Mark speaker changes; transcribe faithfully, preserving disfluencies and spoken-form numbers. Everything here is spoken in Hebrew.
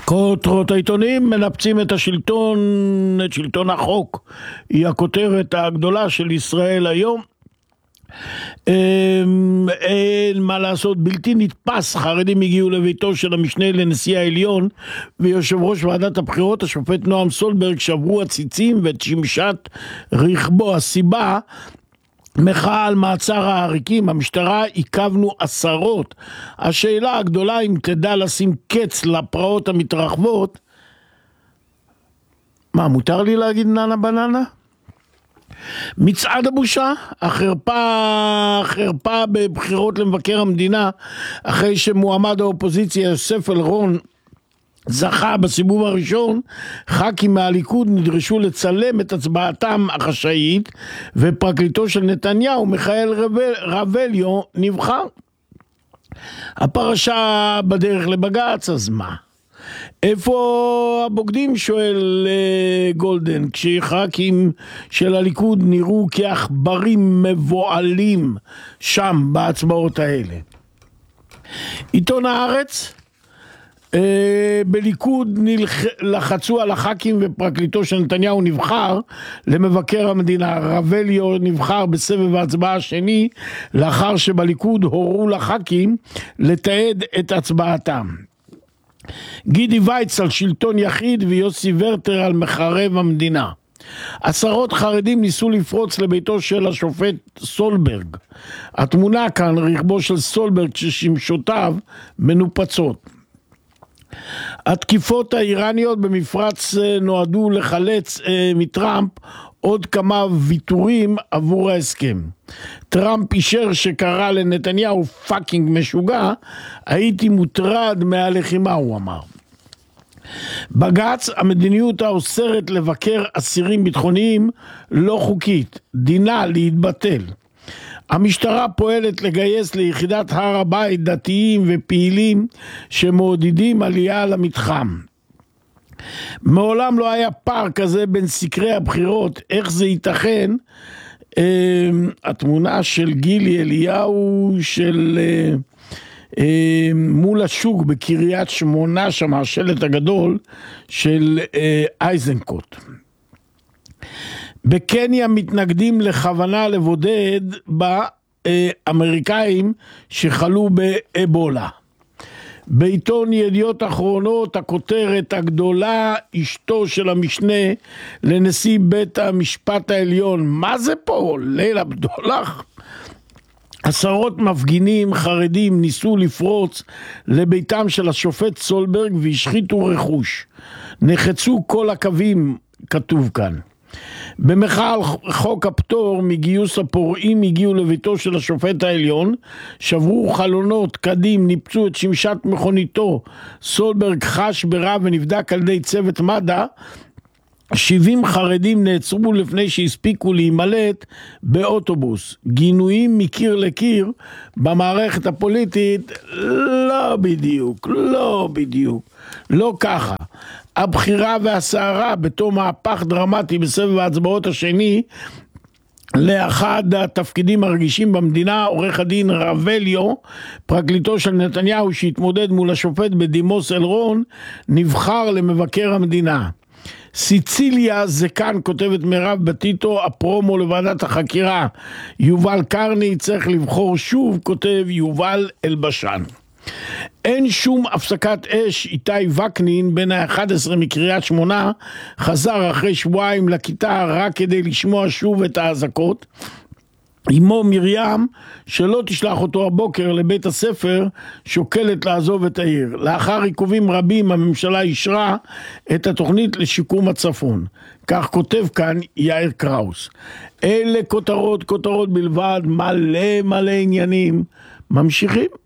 Speaker 1: כותרות העיתונים מנפצים את השלטון, את שלטון החוק. היא הכותרת הגדולה של ישראל היום. אין מה לעשות, בלתי נתפס. חרדים הגיעו לביתו של המשנה לנשיא העליון ויושב ראש ועדת הבחירות השופט נועם סולברג, שברו הציצים ואת שמשת רכבו. הסיבה, מחאה על מעצר העריקים. המשטרה עיכבנו עשרות. השאלה הגדולה אם תדע לשים קץ לפרעות המתרחבות. מה, מותר לי להגיד ננה בננה? מצעד הבושה, החרפה, חרפה בבחירות למבקר המדינה, אחרי שמועמד האופוזיציה יוסף אלרון זכה בסיבוב הראשון, ח"כים מהליכוד נדרשו לצלם את הצבעתם החשאית, ופרקליטו של נתניהו מיכאל רבליו נבחר. הפרשה בדרך לבג"ץ, אז מה? איפה הבוגדים, שואל גולדן, כשח"כים של הליכוד נראו כעכברים מבועלים שם בהצבעות האלה. עיתון הארץ, בליכוד לחצו על הח"כים ופרקליטו של נתניהו נבחר למבקר המדינה. רבליו נבחר בסבב ההצבעה השני, לאחר שבליכוד הורו לח"כים לתעד את הצבעתם. גידי וייץ על שלטון יחיד ויוסי ורטר על מחרב המדינה. עשרות חרדים ניסו לפרוץ לביתו של השופט סולברג. התמונה כאן, רכבו של סולברג ששמשותיו מנופצות. התקיפות האיראניות במפרץ נועדו לחלץ אה, מטראמפ עוד כמה ויתורים עבור ההסכם. טראמפ אישר שקרא לנתניהו פאקינג משוגע, הייתי מוטרד מהלחימה, הוא אמר. בג"ץ, המדיניות האוסרת לבקר אסירים ביטחוניים לא חוקית, דינה להתבטל. המשטרה פועלת לגייס ליחידת הר הבית דתיים ופעילים שמעודדים עלייה למתחם. מעולם לא היה פער כזה בין סקרי הבחירות. איך זה ייתכן? אה, התמונה של גילי אליהו של אה, אה, מול השוק בקריית שמונה, שם השלט הגדול של אה, אייזנקוט. בקניה מתנגדים לכוונה לבודד באמריקאים שחלו באבולה. בעיתון ידיעות אחרונות הכותרת הגדולה, אשתו של המשנה לנשיא בית המשפט העליון. מה זה פה? ליל הבדולח? עשרות מפגינים חרדים ניסו לפרוץ לביתם של השופט סולברג והשחיתו רכוש. נחצו כל הקווים, כתוב כאן. במחאה על חוק הפטור מגיוס הפורעים הגיעו לביתו של השופט העליון, שברו חלונות, קדים, ניפצו את שמשת מכוניתו. סולברג חש ברע ונבדק על ידי צוות מד"א. שבעים חרדים נעצרו לפני שהספיקו להימלט באוטובוס. גינויים מקיר לקיר במערכת הפוליטית, לא בדיוק, לא בדיוק, לא ככה. הבחירה והסערה בתום מהפך דרמטי בסבב ההצבעות השני לאחד התפקידים הרגישים במדינה, עורך הדין רבליו, פרקליטו של נתניהו שהתמודד מול השופט בדימוס אלרון, נבחר למבקר המדינה. סיציליה זה כאן, כותבת מירב בטיטו, הפרומו לוועדת החקירה. יובל קרני צריך לבחור שוב, כותב יובל אלבשן. אין שום הפסקת אש. איתי וקנין בן ה-אחד עשר מקריית שמונה חזר אחרי שבועיים לכיתה רק כדי לשמוע שוב את האזעקות. אמו מרים, שלא תשלח אותו הבוקר לבית הספר, שוקלת לעזוב את העיר. לאחר עיכובים רבים הממשלה אישרה את התוכנית לשיקום הצפון. כך כותב כאן יאיר קראוס. אלה כותרות, כותרות בלבד, מלא מלא עניינים. ממשיכים.